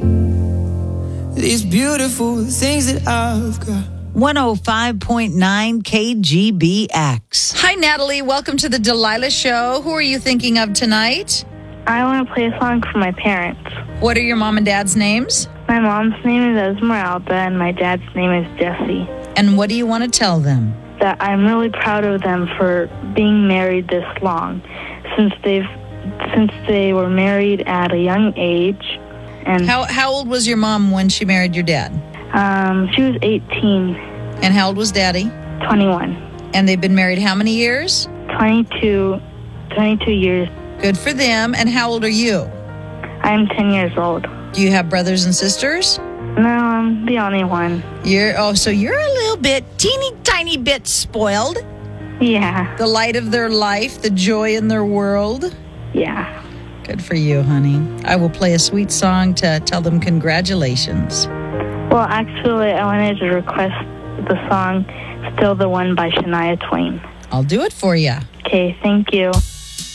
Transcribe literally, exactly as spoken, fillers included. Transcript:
these beautiful things that I've got. one oh five point nine K G B X. Hi, Natalie. Welcome to the Delilah Show. Who are you thinking of tonight? I want to play a song for my parents. What are your mom and dad's names? My mom's name is Esmeralda, and my dad's name is Jesse. And what do you want to tell them? That I'm really proud of them for being married this long, since they've since they were married at a young age. And How how old was your mom when she married your dad? um, she was eighteen, And how old was daddy? twenty-one, And they've been married how many years? twenty-two, twenty-two years. Good for them. And how old are you? I'm ten years old. Do you have brothers and sisters? No, I'm the only one. You're oh, so you're a little bit, teeny tiny bit spoiled. Yeah, The light of their life, the joy in their world. yeah. Good for you, honey. I will play a sweet song to tell them congratulations. Well, actually, I wanted to request the song "Still the One" by Shania Twain. I'll do it for you. Okay, thank you.